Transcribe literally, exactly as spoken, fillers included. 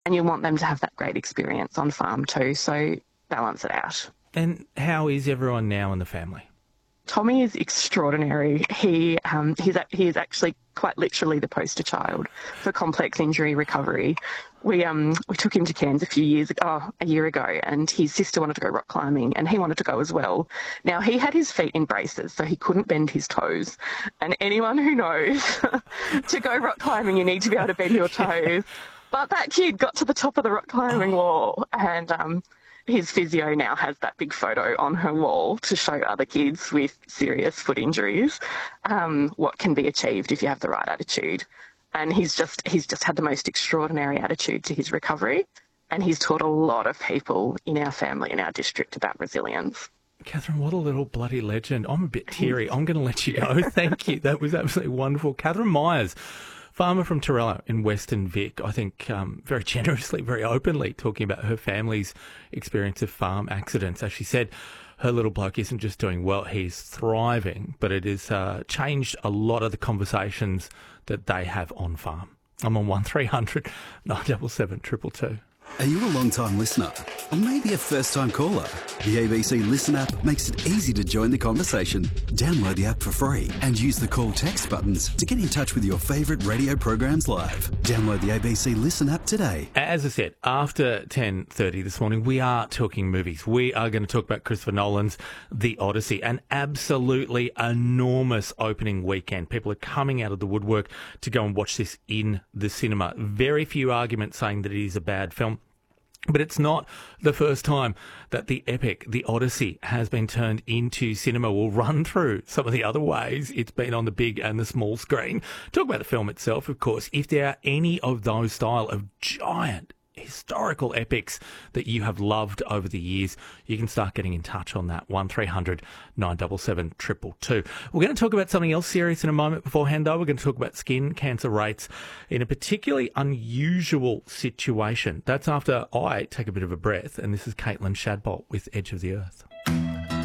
and you want them to have that great experience on farm too, so balance it out. And how is everyone now in the family? Tommy is extraordinary. He um, he's he is actually quite literally the poster child for complex injury recovery. We um we took him to Cairns a few years ago, oh, a year ago, and his sister wanted to go rock climbing, and he wanted to go as well. Now he had his feet in braces, so he couldn't bend his toes. And anyone who knows, to go rock climbing, you need to be able to bend your toes. But that kid got to the top of the rock climbing wall, and um. his physio now has that big photo on her wall to show other kids with serious foot injuries um, what can be achieved if you have the right attitude. And he's just he's just had the most extraordinary attitude to his recovery, and he's taught a lot of people in our family, in our district, about resilience. Catherine, what a little bloody legend. I'm a bit teary. I'm going to let you go. Thank you. That was absolutely wonderful. Catherine Myers, farmer from Torella in Western Vic, I think um, very generously, very openly talking about her family's experience of farm accidents. As she said, her little bloke isn't just doing well, he's thriving, but it has uh, changed a lot of the conversations that they have on farm. I'm on one three hundred nine seven seven two two two. Are you a long-time listener? Or maybe a first-time caller? The A B C Listen app makes it easy to join the conversation. Download the app for free and use the call text buttons to get in touch with your favourite radio programs live. Download the A B C Listen app today. As I said, after ten thirty this morning, we are talking movies. We are going to talk about Christopher Nolan's The Odyssey, an absolutely enormous opening weekend. People are coming out of the woodwork to go and watch this in the cinema. Very few arguments saying that it is a bad film. But it's not the first time that the epic, The Odyssey, has been turned into cinema. We'll run through some of the other ways it's been on the big and the small screen. Talk about the film itself, of course. If there are any of those style of giant historical epics that you have loved over the years, you can start getting in touch on that. one three hundred nine seven seven two two two. We're going to talk about something else serious in a moment. Beforehand, though, we're going to talk about skin cancer rates in a particularly unusual situation. That's after I take a bit of a breath, and this is Caitlin Shadbolt with Edge of the Earth.